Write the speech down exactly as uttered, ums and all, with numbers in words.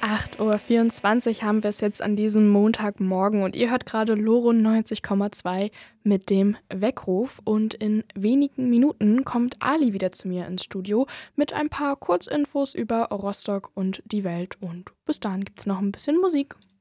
acht Uhr vierundzwanzig haben wir es jetzt an diesem Montagmorgen und ihr hört gerade Loro neunzig Komma zwei mit dem Weckruf und in wenigen Minuten kommt Ali wieder zu mir ins Studio mit ein paar Kurzinfos über Rostock und die Welt und bis dahin gibt's noch ein bisschen Musik.